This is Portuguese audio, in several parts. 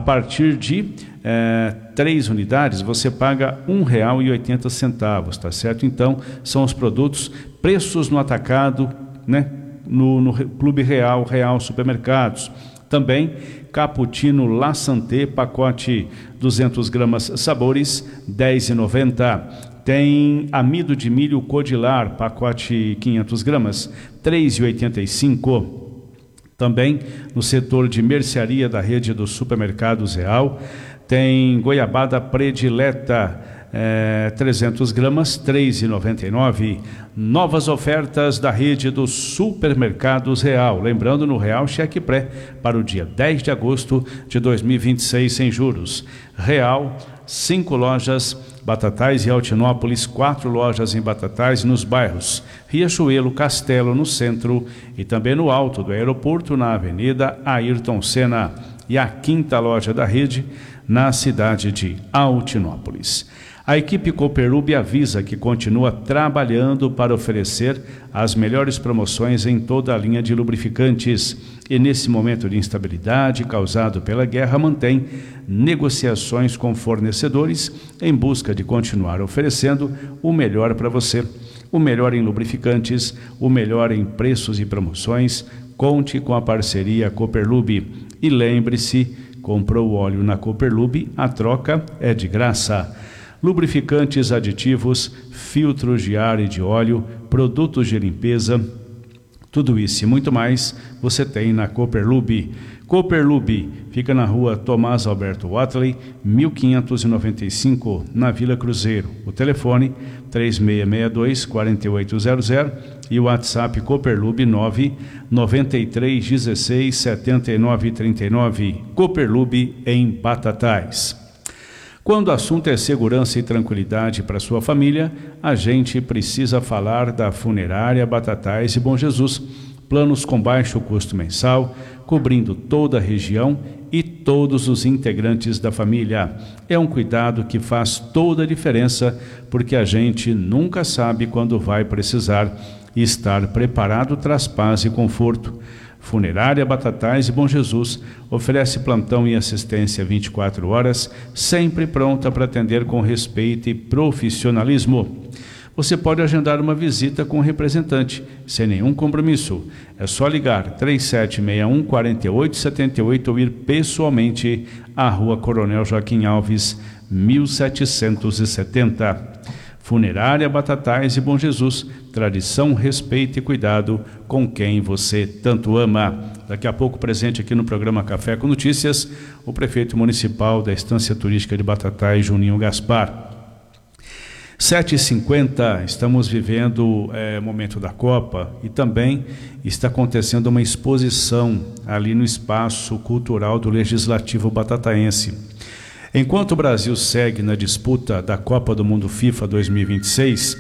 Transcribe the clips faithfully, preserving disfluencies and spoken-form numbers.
partir de é, três unidades, você paga um real e oitenta centavos, tá certo? Então, são os produtos, preços no atacado, né? No, no Clube Real, Real Supermercados. Também, cappuccino La Santé, pacote duzentas gramas sabores, dez reais e noventa centavos. Tem amido de milho Codilar, pacote quinhentas gramas, três reais e oitenta e cinco centavos. Também no setor de mercearia da rede dos supermercados Real, tem goiabada predileta, é, trezentas gramas, três reais e noventa e nove centavos. Novas ofertas da rede dos supermercados Real. Lembrando, no Real Cheque Pré para o dia dez de agosto de dois mil e vinte e seis sem juros. Real, cinco lojas, Batatais e Altinópolis, quatro lojas em Batatais nos bairros Riachuelo, Castelo no centro e também no alto do aeroporto na Avenida Ayrton Senna, e a quinta loja da rede na cidade de Altinópolis. A equipe Cooperlube avisa que continua trabalhando para oferecer as melhores promoções em toda a linha de lubrificantes e, nesse momento de instabilidade causado pela guerra, mantém negociações com fornecedores em busca de continuar oferecendo o melhor para você. O melhor em lubrificantes, o melhor em preços e promoções. Conte com a parceria Cooperlube. E lembre-se, comprou o óleo na Cooperlube, a troca é de graça. Lubrificantes, aditivos, filtros de ar e de óleo, produtos de limpeza, tudo isso e muito mais você tem na Cooperlube. Cooperlube fica na rua Tomás Alberto Watley, mil quinhentos e noventa e cinco, na Vila Cruzeiro. O telefone três seis seis dois, quatro oito zero zero e o WhatsApp Cooperlube nove nove três um seis sete nove três nove. Cooperlube em Batatais. Quando o assunto é segurança e tranquilidade para sua família, a gente precisa falar da Funerária Batatais e Bom Jesus. Planos com baixo custo mensal, cobrindo toda a região e todos os integrantes da família. É um cuidado que faz toda a diferença, porque a gente nunca sabe quando vai precisar, e estar preparado traz paz e conforto. Funerária Batatais e Bom Jesus oferece plantão e assistência vinte e quatro horas, sempre pronta para atender com respeito e profissionalismo. Você pode agendar uma visita com o representante, sem nenhum compromisso. É só ligar três sete seis um, quatro oito sete oito ou ir pessoalmente à Rua Coronel Joaquim Alves, mil setecentos e setenta. Funerária Batatais e Bom Jesus, tradição, respeito e cuidado com quem você tanto ama. Daqui a pouco, presente aqui no programa Café com Notícias, o prefeito municipal da Estância Turística de Batatais, Juninho Gaspar. sete e cinquenta, estamos vivendo é, momento da Copa e também está acontecendo uma exposição ali no Espaço Cultural do Legislativo Batataense. Enquanto o Brasil segue na disputa da Copa do Mundo FIFA dois mil e vinte e seis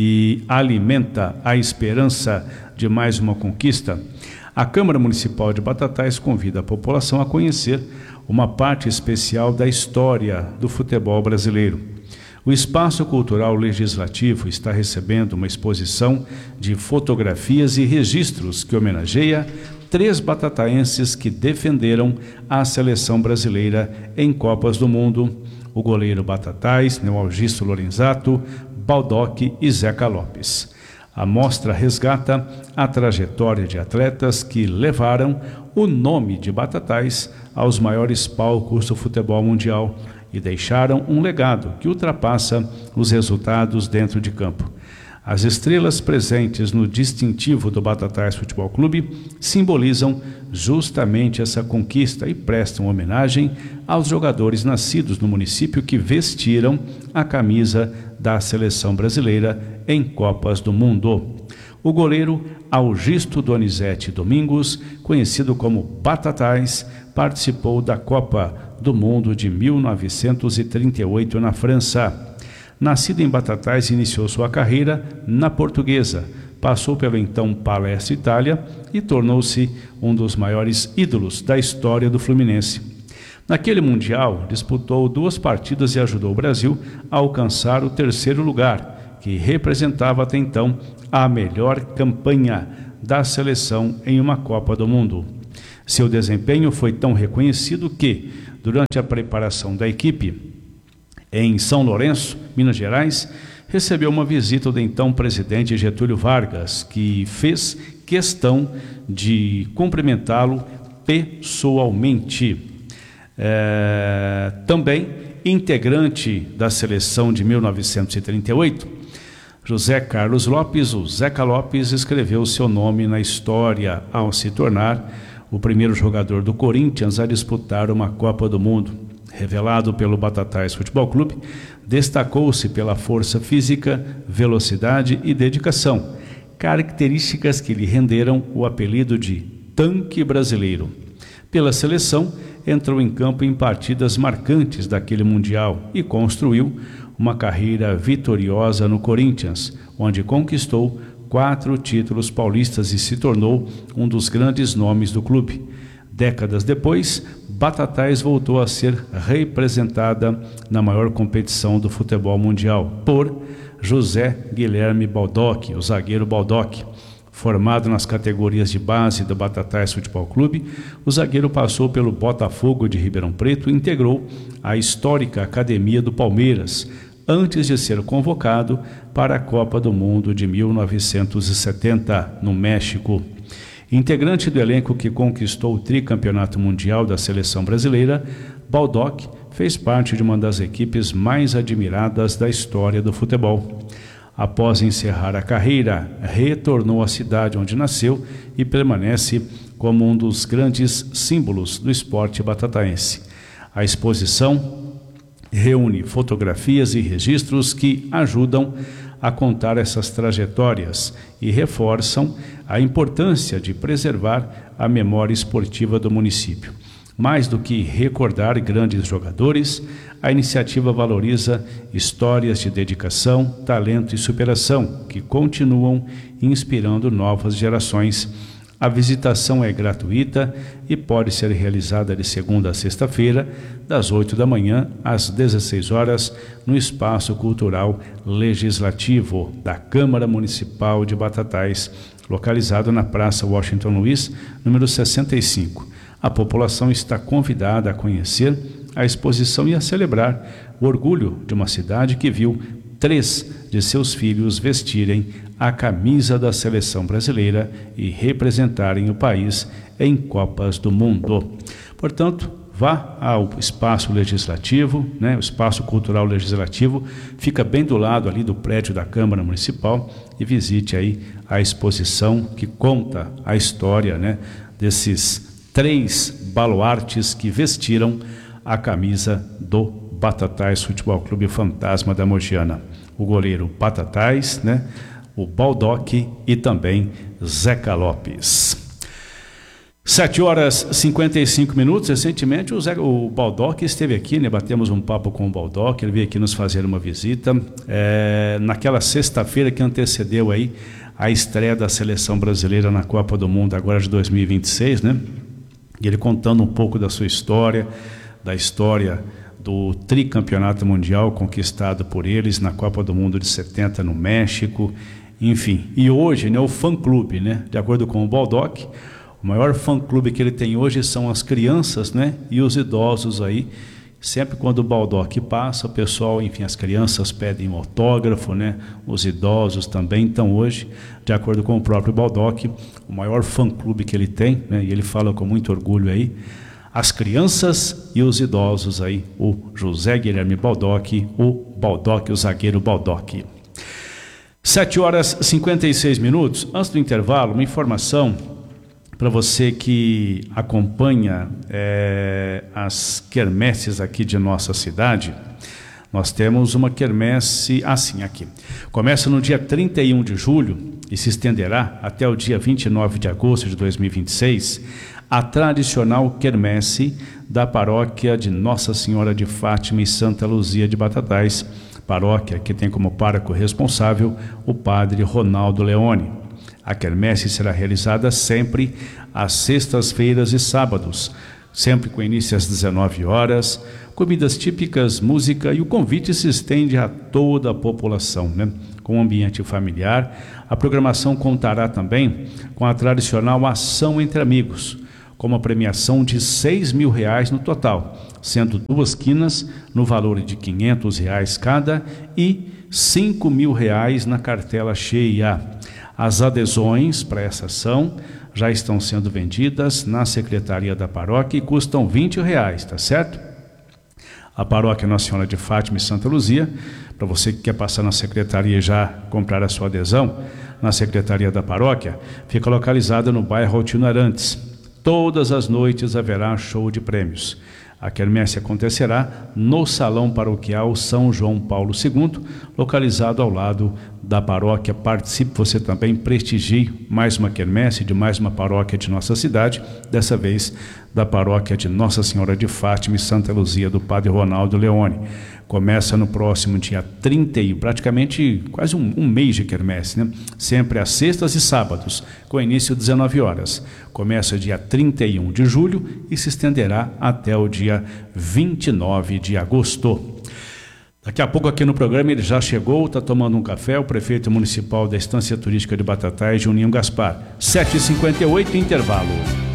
e alimenta a esperança de mais uma conquista, a Câmara Municipal de Batatais convida a população a conhecer uma parte especial da história do futebol brasileiro. O Espaço Cultural Legislativo está recebendo uma exposição de fotografias e registros que homenageia três batataenses que defenderam a seleção brasileira em Copas do Mundo: o goleiro Batatais, Neoalgisto Lorenzato, Baldock e Zeca Lopes. A mostra resgata a trajetória de atletas que levaram o nome de Batatais aos maiores palcos do futebol mundial e deixaram um legado que ultrapassa os resultados dentro de campo. As estrelas presentes no distintivo do Batatais Futebol Clube simbolizam justamente essa conquista e prestam homenagem aos jogadores nascidos no município que vestiram a camisa da seleção brasileira em Copas do Mundo. O goleiro Augusto Donizete Domingos, conhecido como Batatais, participou da Copa do Mundo de mil novecentos e trinta e oito na França. Nascido em Batatais, iniciou sua carreira na Portuguesa, passou pelo então Palestra Itália e tornou-se um dos maiores ídolos da história do Fluminense. Naquele Mundial, disputou duas partidas e ajudou o Brasil a alcançar o terceiro lugar, que representava até então a melhor campanha da seleção em uma Copa do Mundo. Seu desempenho foi tão reconhecido que, durante a preparação da equipe em São Lourenço, Minas Gerais, recebeu uma visita do então presidente Getúlio Vargas, que fez questão de cumprimentá-lo pessoalmente. É, também integrante da seleção de mil novecentos e trinta e oito, José Carlos Lopes, o Zeca Lopes, escreveu seu nome na história ao se tornar o primeiro jogador do Corinthians a disputar uma Copa do Mundo. Revelado pelo Batatais Futebol Clube, destacou-se pela força física, velocidade e dedicação, características que lhe renderam o apelido de Tanque Brasileiro. Pela seleção, entrou em campo em partidas marcantes daquele Mundial e construiu uma carreira vitoriosa no Corinthians, onde conquistou quatro títulos paulistas e se tornou um dos grandes nomes do clube. Décadas depois, Batatais voltou a ser representada na maior competição do futebol mundial por José Guilherme Baldock, o zagueiro Baldock. Formado nas categorias de base do Batatais Futebol Clube, o zagueiro passou pelo Botafogo de Ribeirão Preto e integrou a histórica Academia do Palmeiras, antes de ser convocado para a Copa do Mundo de mil novecentos e setenta, no México. Integrante do elenco que conquistou o tricampeonato mundial da seleção brasileira, Baldock fez parte de uma das equipes mais admiradas da história do futebol. Após encerrar a carreira, retornou à cidade onde nasceu e permanece como um dos grandes símbolos do esporte batataense. A exposição reúne fotografias e registros que ajudam a contar essas trajetórias e reforçam a importância de preservar a memória esportiva do município. Mais do que recordar grandes jogadores, a iniciativa valoriza histórias de dedicação, talento e superação que continuam inspirando novas gerações. A visitação é gratuita e pode ser realizada de segunda a sexta-feira, das oito da manhã às dezesseis horas, no Espaço Cultural Legislativo da Câmara Municipal de Batatais, localizado na Praça Washington Luiz, número sessenta e cinco. A população está convidada a conhecer a exposição e a celebrar o orgulho de uma cidade que viu três de seus filhos vestirem a camisa da seleção brasileira e representarem o país em Copas do Mundo. Portanto, vá ao Espaço Legislativo, né? O Espaço Cultural Legislativo fica bem do lado ali do prédio da Câmara Municipal e visite aí a exposição que conta a história, né, desses três baluartes que vestiram a camisa do Batatais Futebol Clube Fantasma da Mogiana. O goleiro Batatais, né, o Baldock e também Zeca Lopes. sete horas e cinquenta e cinco minutos. Recentemente o, Zé, o Baldock esteve aqui, né? Batemos um papo com o Baldock, ele veio aqui nos fazer uma visita é, naquela sexta-feira que antecedeu aí a estreia da seleção brasileira na Copa do Mundo agora de dois mil e vinte e seis, né? E ele contando um pouco da sua história, da história do tricampeonato mundial conquistado por eles na Copa do Mundo de setenta no México, enfim. E hoje, né, o fã-clube, né, de acordo com o Baldock, o maior fã-clube que ele tem hoje são as crianças, né, e os idosos aí. Sempre quando o Baldock passa, o pessoal, enfim, as crianças pedem um autógrafo, né, os idosos também. Então hoje, de acordo com o próprio Baldock, o maior fã-clube que ele tem, né, e ele fala com muito orgulho aí, as crianças e os idosos aí, o José Guilherme Baldock, o Baldock, o zagueiro Baldock. sete horas e cinquenta e seis minutos. Antes do intervalo, uma informação para você que acompanha é, as quermesses aqui de nossa cidade. Nós temos uma quermesse assim aqui. Começa no dia trinta e um de julho e se estenderá até o dia vinte e nove de agosto de dois mil e vinte e seis, a tradicional quermesse da paróquia de Nossa Senhora de Fátima e Santa Luzia de Batatais, paróquia que tem como pároco responsável o padre Ronaldo Leone. A quermesse será realizada sempre às sextas-feiras e sábados, sempre com início às dezenove horas, comidas típicas, música, e o convite se estende a toda a população, né? Com um ambiente familiar. A programação contará também com a tradicional ação entre amigos, com uma premiação de seis mil reais no total, sendo duas quinas no valor de quinhentos reais cada e cinco mil reais na cartela cheia. As adesões para essa ação já estão sendo vendidas na Secretaria da Paróquia e custam vinte reais, tá certo? A Paróquia Nossa Senhora de Fátima e Santa Luzia, para você que quer passar na Secretaria e já comprar a sua adesão, na Secretaria da Paróquia, fica localizada no bairro Altino Arantes. Todas as noites haverá show de prêmios. A quermesse acontecerá no Salão Paroquial São João Paulo segundo, localizado ao lado da paróquia. Participe você também, prestigie mais uma quermesse de mais uma paróquia de nossa cidade, dessa vez da paróquia de Nossa Senhora de Fátima e Santa Luzia, do Padre Ronaldo Leone. Começa no próximo dia trinta e um, praticamente quase um, um mês de quermesse, né? Sempre às sextas e sábados, com início às dezenove horas. Começa dia trinta e um de julho e se estenderá até o dia vinte e nove de agosto. Daqui a pouco aqui no programa ele já chegou, está tomando um café, o prefeito municipal da Estância Turística de Batatais, Juninho Gaspar. sete e cinquenta e oito, intervalo.